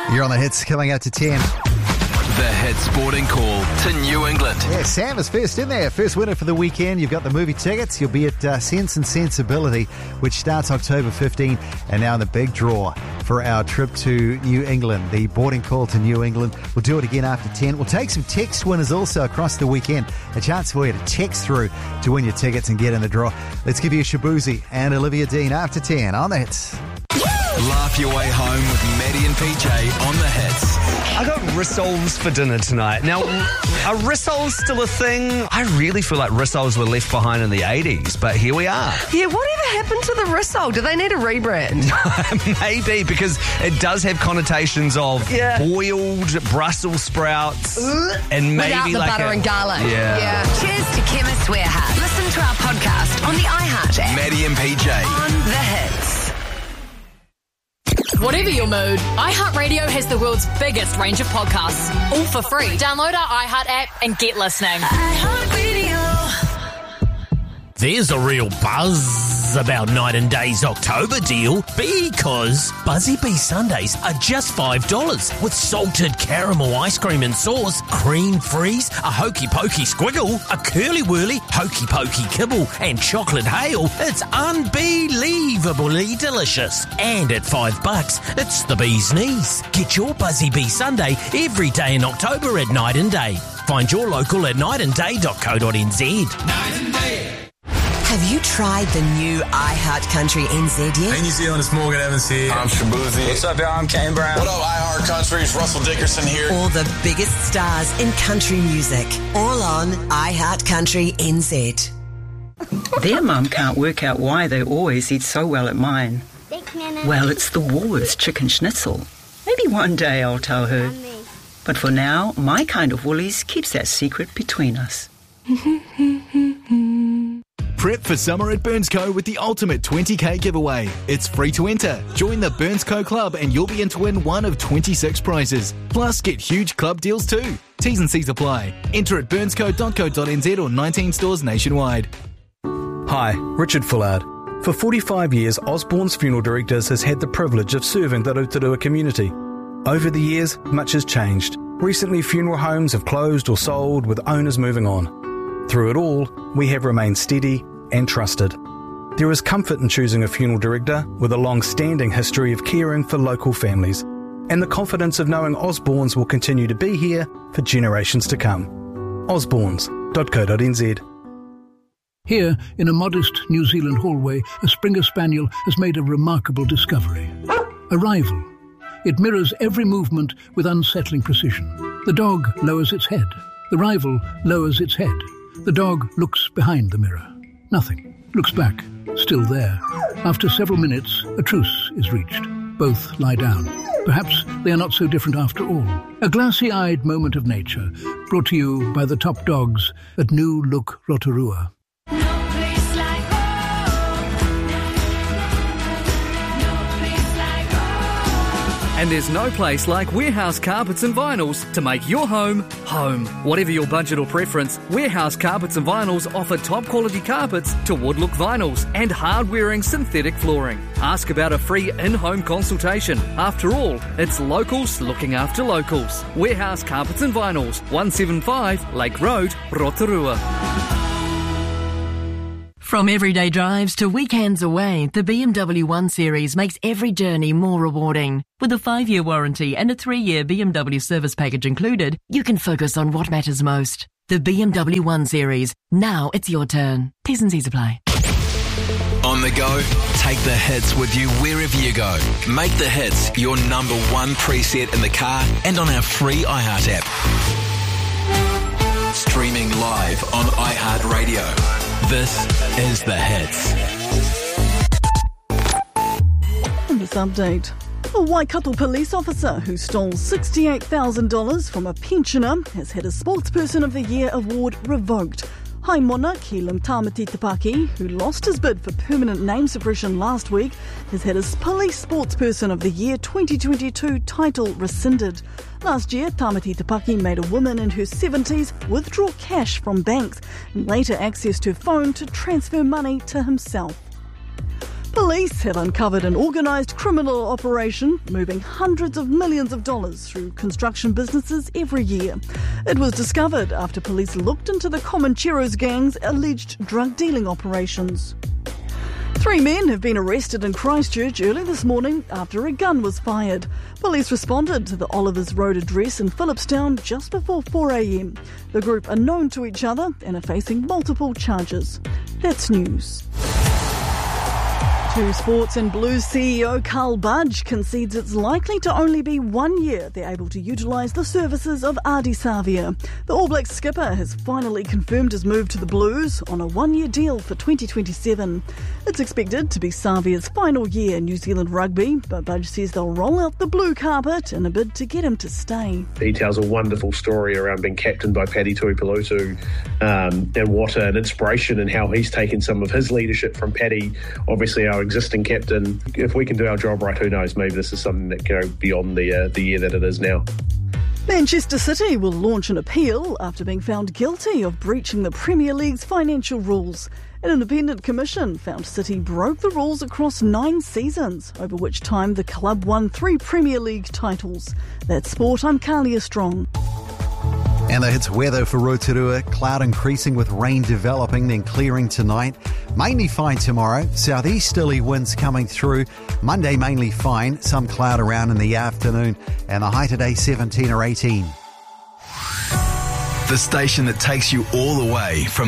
You're on the hits coming out to 10. The Hit Sporting Call to New England. Yeah, Sam is first in there. First winner for the weekend. You've got the movie tickets. You'll be at Sense and Sensibility, which starts October 15. And now in the big draw for our trip to New England, the boarding call to New England. We'll do it again after 10. We'll take some text winners also across the weekend. A chance for you to text through to win your tickets and get in the draw. Let's give you Shabuzi and Olivia Dean after 10 on the hits. Laugh your way home with Maddie and PJ on the hits. I got rissoles for dinner tonight. Now, are rissoles still a thing? I really feel like rissoles were left behind in the 80s, but here we are. Yeah, whatever happened to the rissole? Do they need a rebrand? Maybe, because it does have connotations of boiled Brussels sprouts and maybe without the like butter and garlic. Yeah. Cheers to Chemist Warehouse. Listen to our podcast on the iHeart app. Maddie and PJ. On the hits. Whatever your mood, iHeartRadio has the world's biggest range of podcasts, all for free. Download our iHeart app and get listening. There's a real buzz about Night and Day's October deal because Buzzy Bee Sundays are just $5 with salted caramel ice cream and sauce, cream freeze, a hokey pokey squiggle, a curly whirly hokey pokey kibble and chocolate hail. It's unbelievably delicious. And at $5, it's the bee's knees. Get your Buzzy Bee Sunday every day in October at Night and Day. Find your local at nightandday.co.nz. Night and Day. Have you tried the new iHeart Country NZ yet? Hey, New Zealand, it's Morgan Evans here. I'm Shabuzi. What's up, y'all? I'm Kane Brown. What up, iHeart Country? It's Russell Dickerson here. All the biggest stars in country music, all on iHeart Country NZ. Their mum can't work out why they always eat so well at mine. Well, it's the Woolworths chicken schnitzel. Maybe one day I'll tell her. But for now, my kind of Woolies keeps that secret between us. Prep for summer at Burnsco with the ultimate 20k giveaway. It's free to enter. Join the Burnsco Club and you'll be in to win one of 26 prizes. Plus, get huge club deals too. T's and C's apply. Enter at burnsco.co.nz or 19 stores nationwide. Hi, Richard Fullard. For 45 years, Osborne's Funeral Directors has had the privilege of serving the Rotorua community. Over the years, much has changed. Recently, funeral homes have closed or sold with owners moving on. Through it all, we have remained steady and trusted. There is comfort in choosing a funeral director with a long-standing history of caring for local families, and the confidence of knowing Osborne's will continue to be here for generations to come. Osbornes.co.nz. Here, in a modest New Zealand hallway, a Springer Spaniel has made a remarkable discovery. Arrival. It mirrors every movement with unsettling precision. The dog lowers its head. The rival lowers its head. The dog looks behind the mirror. Nothing. Looks back. Still there. After several minutes, a truce is reached. Both lie down. Perhaps they are not so different after all. A glassy-eyed moment of nature, brought to you by the top dogs at New Look Rotorua. And there's no place like Warehouse Carpets and Vinyls to make your home, home. Whatever your budget or preference, Warehouse Carpets and Vinyls offer top quality carpets to wood-look vinyls and hard-wearing synthetic flooring. Ask about a free in-home consultation. After all, it's locals looking after locals. Warehouse Carpets and Vinyls, 175 Lake Road, Rotorua. From everyday drives to weekends away, the BMW 1 Series makes every journey more rewarding. With a 5-year warranty and a 3-year BMW service package included, you can focus on what matters most. The BMW 1 Series. Now it's your turn. T's and C's apply. On the go, take the hits with you wherever you go. Make the hits your number one preset in the car and on our free iHeart app. Streaming live on iHeartRadio. This is The Hits. In this update, a Waikato police officer who stole $68,000 from a pensioner has had a Sportsperson of the Year award revoked. Haimona Keelam Tamati Tapaki, who lost his bid for permanent name suppression last week, has had his Police Sportsperson of the Year 2022 title rescinded. Last year, Tamati Tapaki made a woman in her 70s withdraw cash from banks and later accessed her phone to transfer money to himself. Police have uncovered an organised criminal operation moving hundreds of millions of dollars through construction businesses every year. It was discovered after police looked into the Comancheros gang's alleged drug dealing operations. 3 men have been arrested in Christchurch early this morning after a gun was fired. Police responded to the Olivers Road address in Phillipstown just before 4 a.m. The group are known to each other and are facing multiple charges. That's news. To sports, and Blues CEO Carl Budge concedes it's likely to only be 1 year they're able to utilise the services of Ardie Savea. The All Blacks skipper has finally confirmed his move to the Blues on a 1-year deal for 2027. It's expected to be Savea's final year in New Zealand rugby, but Budge says they'll roll out the blue carpet in a bid to get him to stay. He tells a wonderful story around being captained by Paddy Tuipulotu and what an inspiration and how he's taken some of his leadership from Paddy, obviously our existing captain. If we can do our job right, who knows, maybe this is something that can go beyond the year that it is now. Manchester City will launch an appeal after being found guilty of breaching the Premier League's financial rules. An independent commission found City broke the rules across 9 seasons, over which time the club won 3 Premier League titles. That's sport. I'm Kalia Strong. And the hits weather for Rotorua. Cloud increasing with rain developing, then clearing tonight. Mainly fine tomorrow. Southeasterly winds coming through. Monday mainly fine. Some cloud around in the afternoon. And the high today 17 or 18. The station that takes you all the way from